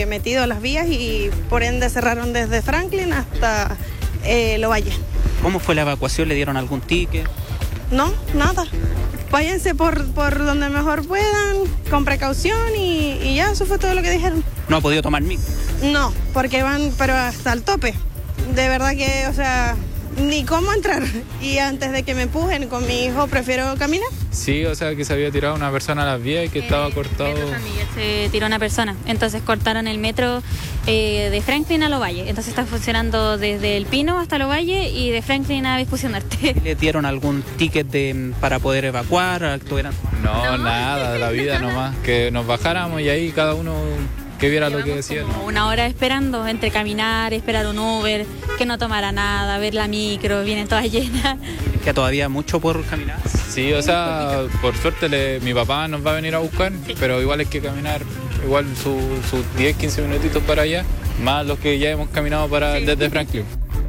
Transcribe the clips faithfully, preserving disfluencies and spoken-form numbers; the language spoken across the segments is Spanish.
eh, metido a las vías y por ende cerraron desde Franklin hasta eh, Lovalle. ¿Cómo fue la evacuación? ¿Le dieron algún ticket? No, nada. Váyanse por, por donde mejor puedan, con precaución y, y ya, eso fue todo lo que dijeron. ¿No ha podido tomar micro? No, porque van pero hasta el tope. De verdad que, o sea, ni cómo entrar. Y antes de que me empujen con mi hijo, prefiero caminar. Sí, o sea, que se había tirado una persona a las vías y que eh, estaba cortado. Metro San Miguel se tiró una persona, entonces cortaron el metro eh, de Franklin a Lovalle. Entonces está funcionando desde El Pino hasta Lovalle y de Franklin a Vespucio Norte. ¿Le dieron algún ticket de, para poder evacuar? ¿Estuvieran... No, no, nada, de la vida nomás. Que nos bajáramos y ahí cada uno que viera lo que decía. Como una hora esperando, entre caminar, esperar un Uber, que no tomara nada, ver la micro, vienen todas llenas. ¿Que todavía mucho por caminar? Sí, o sea, por suerte le, mi papá nos va a venir a buscar, sí. Pero igual hay que caminar igual sus su diez, quince minutitos para allá, más los que ya hemos caminado para, sí. Desde Franklin.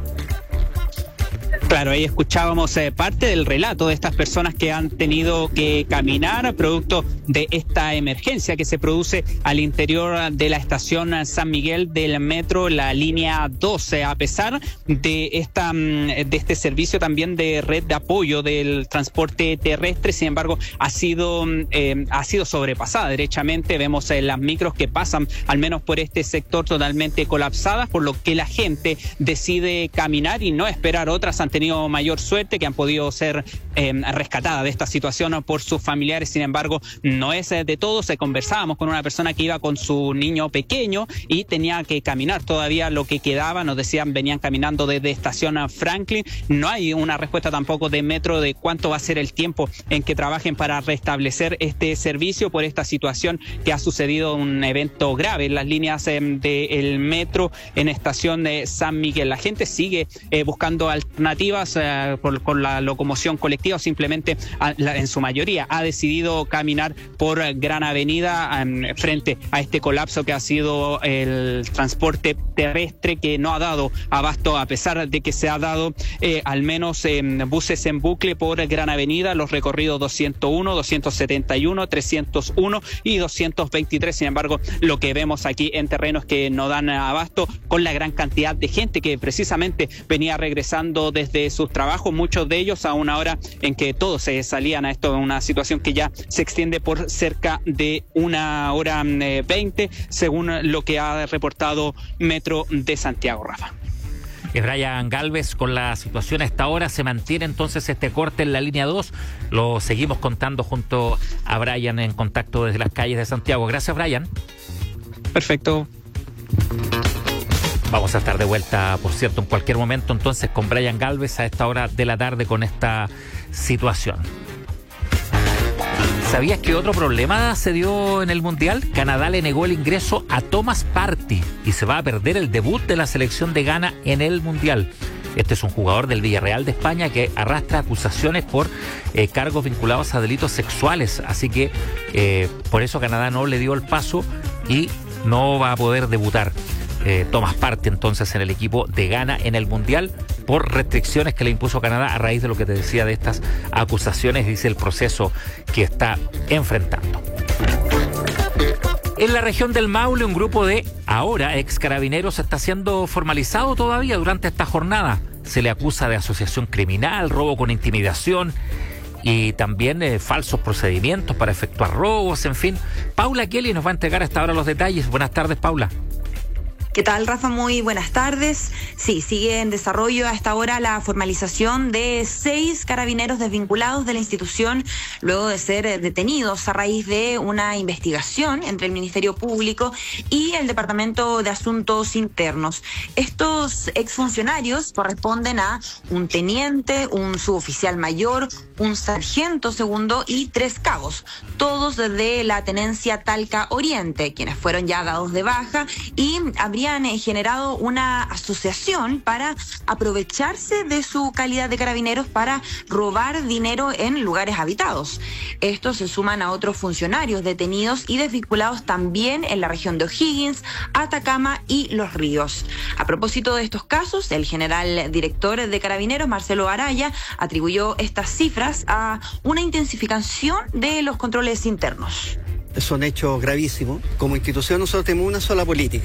Claro, ahí escuchábamos eh, parte del relato de estas personas que han tenido que caminar producto de esta emergencia que se produce al interior de la estación San Miguel del metro, la línea doce, a pesar de esta de este servicio también de red de apoyo del transporte terrestre. Sin embargo, ha sido eh, ha sido sobrepasada derechamente. Vemos eh, las micros que pasan al menos por este sector totalmente colapsadas, por lo que la gente decide caminar y no esperar otras. Han tenido mayor suerte, que han podido ser eh, rescatadas de esta situación por sus familiares. Sin embargo, no es de todos. Conversábamos con una persona que iba con su niño pequeño y tenía que caminar todavía lo que quedaba. Nos decían, venían caminando desde estación Franklin. No hay una respuesta tampoco de metro de cuánto va a ser el tiempo en que trabajen para restablecer este servicio por esta situación que ha sucedido, un evento grave en las líneas eh, del metro en estación de San Miguel. La gente sigue eh, buscando alternativas eh, por, con la locomoción colectiva, o simplemente a, la, en su mayoría ha decidido caminar por Gran Avenida eh, frente a este colapso que ha sido el transporte terrestre, que no ha dado abasto, a pesar de que se ha dado eh, al menos eh, buses en bucle por Gran Avenida, los recorridos doscientos uno, doscientos setenta y uno, trescientos uno y doscientos veintitrés. Sin embargo, lo que vemos aquí en terreno es que no dan abasto con la gran cantidad de gente que precisamente venía regresando desde sus trabajos, muchos de ellos a una hora en que todos se salían a esto, una situación que ya se extiende por cerca de una hora eh, veinte, según lo que ha reportado Metro de Santiago, Rafa. Y Brian Galvez, con la situación a esta hora, se mantiene entonces este corte en la línea dos. Lo seguimos contando junto a Brian en contacto desde las calles de Santiago. Gracias, Brian. Perfecto. Vamos a estar de vuelta, por cierto, en cualquier momento entonces con Brian Galvez a esta hora de la tarde con esta situación. ¿Sabías que otro problema se dio en el Mundial? Canadá le negó el ingreso a Thomas Partey y se va a perder el debut de la selección de Ghana en el Mundial. Este es un jugador del Villarreal de España que arrastra acusaciones por eh, cargos vinculados a delitos sexuales. Así que eh, por eso Canadá no le dio el paso y no va a poder debutar. Eh, Thomas Partey entonces en el equipo de Ghana en el Mundial por restricciones que le impuso Canadá a raíz de lo que te decía de estas acusaciones, dice el proceso que está enfrentando. En la región del Maule, un grupo de ahora ex carabineros está siendo formalizado todavía durante esta jornada. Se le acusa de asociación criminal, robo con intimidación y también eh, falsos procedimientos para efectuar robos, en fin. Paula Kelly nos va a entregar hasta ahora los detalles. Buenas tardes, Paula. ¿Qué tal, Rafa? Muy buenas tardes. Sí, sigue en desarrollo a esta hora la formalización de seis carabineros desvinculados de la institución luego de ser detenidos a raíz de una investigación entre el Ministerio Público y el Departamento de Asuntos Internos. Estos exfuncionarios corresponden a un teniente, un suboficial mayor, un sargento segundo y tres cabos, todos de la tenencia Talca Oriente, quienes fueron ya dados de baja y habrían han generado una asociación para aprovecharse de su calidad de carabineros para robar dinero en lugares habitados. Estos se suman a otros funcionarios detenidos y desvinculados también en la región de O'Higgins, Atacama y Los Ríos. A propósito de estos casos, el general director de Carabineros, Marcelo Araya, atribuyó estas cifras a una intensificación de los controles internos. Son hechos gravísimos. Como institución nosotros tenemos una sola política.